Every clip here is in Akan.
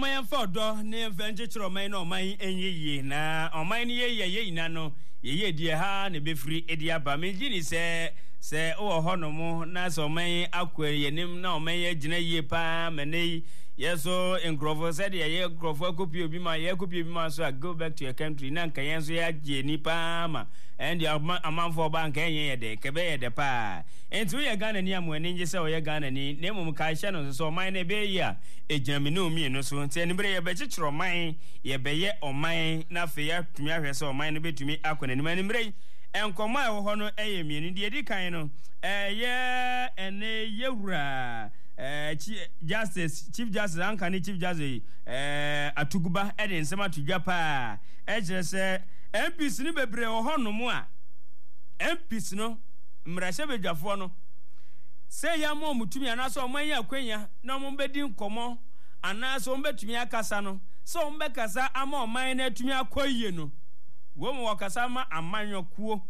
oman for do ne venture oman no oman enye na oman ne ye ina no ye die ha ne befiri edi aba megini se o ho no mo na so oman akwa yenim na oman ye gina ye pa mane yeso enkrofo said ye enkrofo kopi obi ma ye kopi obi ma so go back to your country na nka yenso ya je ni pa ma and the amount for bank enye de kebe ye de pa enti we Ghana ni amwani nje se o ye Ghana ni na mum ka hye no so oman na be ya ejami no mi no so enti eni bre ye be chichiro oman ye be ye oman na fe ya tumi ahwe se oman no betumi akona ni mani bre enkoma e ho no eye mi ni de edi kan no ye ene yewura Chief Justice Ankani Chief Justice Atuguba ede nsema tudwa pa ejere se MPs ni bebre ho no mu a MPs no mrahye bedwafo no se ya mo mutumi anaso oman ya kwenya na mo bedi nkomo anaso mo betumi akasa no so mo bekasa ama oman na atumi akoyie no wo mo wakasa ma amanyokuo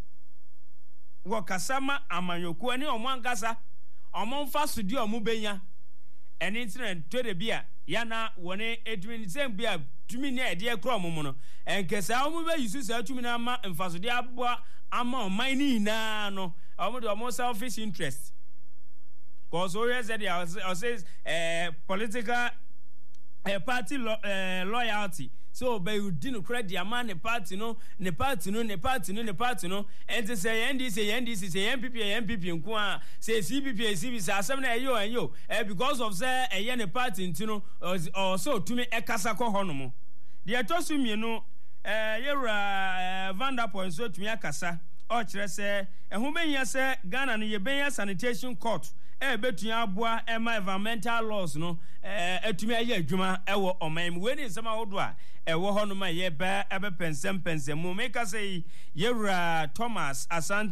ni omo ankasa omo mfa sodi omo benya eni internet to de bia ya na woni edwin sem bia tumi ne ede ekro omo no enkesa omo be yusu sa tumi na ma mfa sodi aboa ama oman ni na no omo de omo selfish interest cause always says political party loyalty so by you didn't credit the man the party no and say NDC say MPP nko a say CPP say asem na yo because of say the party ntino or so to me ekasa ko hono the atosu mienu yewra Vanderpool so to me akasa o kire say ehun benya say Ghana no ye benya sanitation court betu aboa environmental laws no etumi aye adwuma ewo oman we ni nsema hodo a ewo hono ma ye ba ebe pensem mu make say yewra Thomas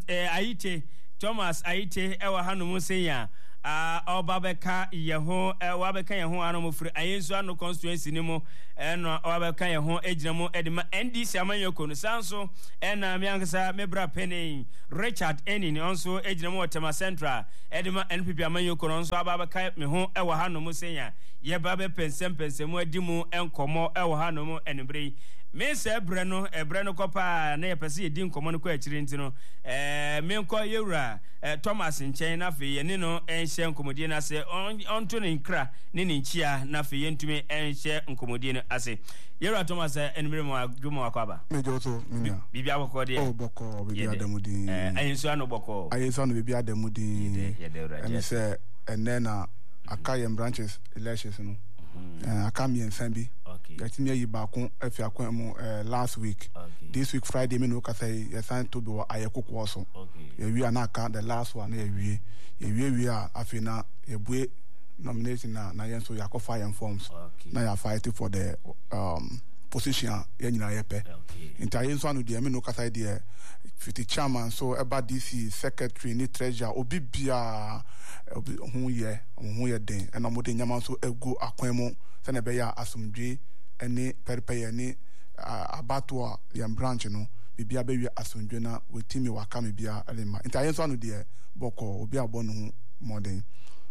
Aite ewo hanu mu senya obabeka yeho wabeka yeho anomo firi ayensu ano constituency ni mu eno wabeka yeho ejina mu edima NDC amanyoko no sanso ena miankasa mebra penny Richard Enin onso ejina mu Otema Central edima NPP amanyoko no onso ababeka me ho ewo hanu mu senya ye babe pensem mu edimu enkomo ewo hanu mu enbre me se ebre no kopa na ye pese edi nkomo no ko akiri ntino me nko yewura Thomas nchen na fe ye ni no enhye nkomodie na se onto ne nkra ne nchia na fe ye ntumi enhye nkomodie no ase yewura Thomas enmire mo adwuma akwaba mejo so minia bibia boko de boko bibia adamudi ayensu ano boko ayensu ano bibia adamudi and say enena akaye branches elections no akam yensan okay that me yi ba kon afi akwan mu last week this week Friday me no ka say yesan to be ayekoko so we are na ka the last one we a afi na ebue nomination na yenso yakofa yan forms na ya fight for the position ya nyina yepe interyenso anu de me no ka say the 50 chairman so about DC secretary ni treasurer obibia hu ye den na mo de nyama so ego akwan mu se na be ya asumdwe ene perpeye ni abatwa ya branch no bibia be wi asumdwe na wetimi waka me bia elema interyenso anu de boko obi abo no modern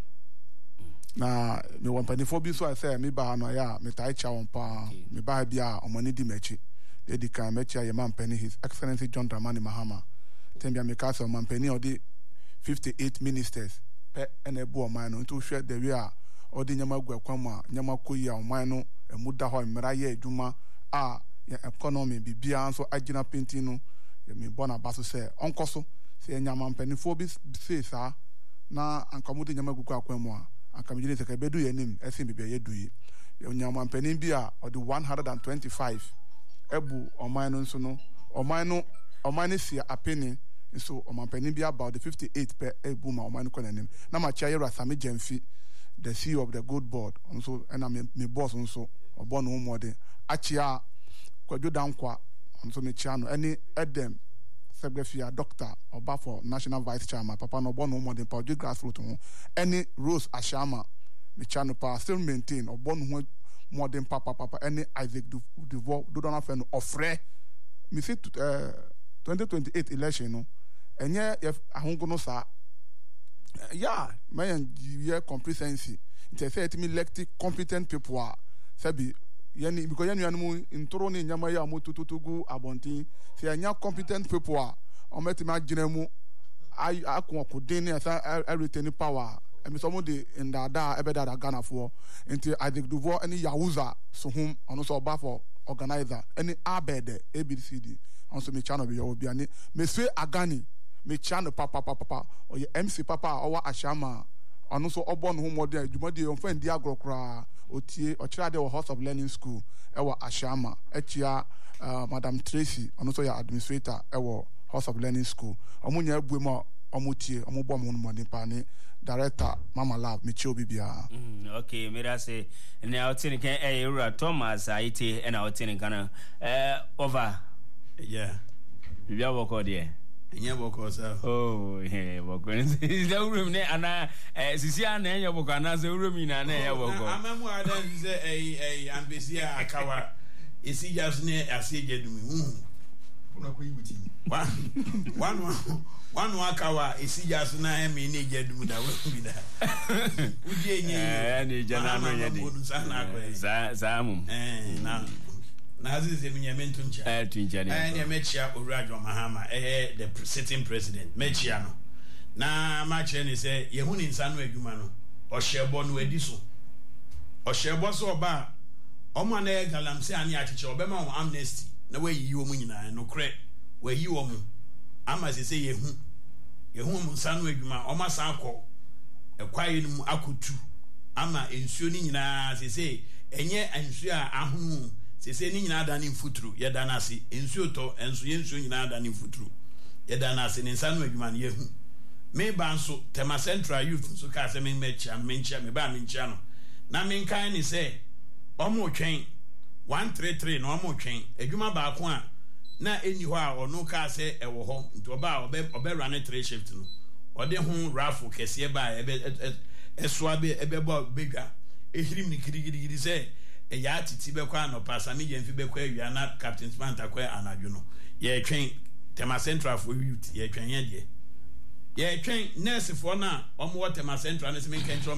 na me wampani fo bi so I say me ba no ya me tai cha wonpa me ba bia omani di mechi de kan mechi ya mampani His Excellency John Dramani Mahama tembia me ka so mampani odi 58 ministers pe enebu oman no nto hwe de wi a odi nyama gu akwan mu a nyama koyi a oman no emuda ho mmara ye adwuma a ya economy bibia nso agina penti no me bona baso se onkoso se nyama mampani fo bi se sa na ankamudi nyama gu akwan mu a akamijini se ka bedu yenim esin bibia yeduyi nyama mampani bi a odi 125 ebu oman no nso no oman si apeni so omampani bi about the 58 per ebu ma oman ko nanim na ma chia yera Sami Jemfi the CEO of the Good Board nso na me boss nso obo no modern achia Kwadwo Dankwa nso me chia no any edem Sebgrafia doctor oba for national vice chairman papa no obo no modern pa grassroots ho any Rose Ashama me chia no pa still maintain obo no modern papa any Isaac Duvo do don afen ofre me say 2028 election no enye ahungo no sa yeah my year competency it say it me elect competent people sebi yani because yani anu intro ni nyama ya motutugu abontin se anya competent people a ometima agina mu akon kodin ni asa retain power emi so mo de ndada ebeda Ghana for nti Isaac Dubois any Yahuza so hum ono so ba for organizer any abede ABCD onso me channel be yo biane me swe agani me channel papa o ye MC papa owa ashama ono so obo no ho modern adwumade on fan dia agrokra otie ochira de House of Learning School ewa ashama echia Madam Tracy ono so ya administrator ewa House of Learning School omunya ebuema omutie omugbo mo no nipa ne director Mama Love Michio Bibia. Okay, mira say na outin kan Ewura Thomas Aite na outin kan over. Yeah. Bibia woko there. Enya woko sir. Oh, yeah, woko. Is the room ne ana sisi ana enya woko ana se room na na enya woko. Amamu adan say ambesia akawa esi just ne aseje dumi. Una ko yibuti. One wakawa esi jasu na emi ne jedum da we da. Udi enyi. Ne jana no yedi. Zamu. Na azize minyamento ncha. Twincha ne. Ne mechia Owurajo Mahama the sitting president. Mechia no. Na ma che ne say ye hu ni nsa no adwuma no. Ohyebo no adi so. Ohyebo so oba omo na galamse ani achiche obema on amnesty. Na we yi wo mu nyina no kre. We yi wo mu. Ama se yehu mu sanu adwuma o ma san akọ ekwaye nu akotu ama ensuo ni nyina se enye ensuo a ahunu se ni nyina da ni mfuturu ye da na se ensuo to ensuo nyina da ni mfuturu ye da na se ni sanu adwuma ne yehu me ba nso Tema Central Youth nso ka se me mechia me ba menchia no na me nkan ni se omo twen 133 na omo twen adwuma ba ko a na eni ho a ono ka se ewo ho nti oba obe run 3 shift no ode ho raffle kese ba esoa be ebeba bega ehirim ni kirigirigiri se ya atiti be kwa no pasa me yemfi be kwa awia na Captain Smart akwa anadwo no ye twen Tema Central for youth ye twen ye de ye twen nurse for na omo Tema Central na se me kentro